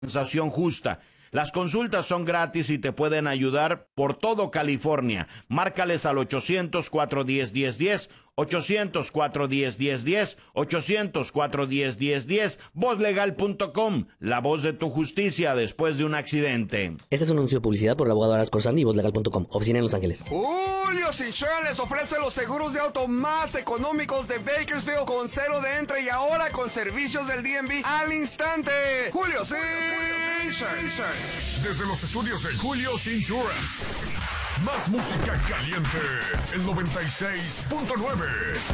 compensación justa. Las consultas son gratis y te pueden ayudar por todo California. Márcales al 800-410-1010, 800-410-1010, 800-410-1010, vozlegal.com, la voz de tu justicia después de un accidente. Este es un anuncio de publicidad por el abogado Aras Corsandi y vozlegal.com, oficina en Los Ángeles. Julio's Insurance les ofrece los seguros de auto más económicos de Bakersfield con cero de entre y ahora con servicios del DMV al instante. Julio's Insurance. Desde los estudios de Julio's Insurance. Más música caliente. El 96.9.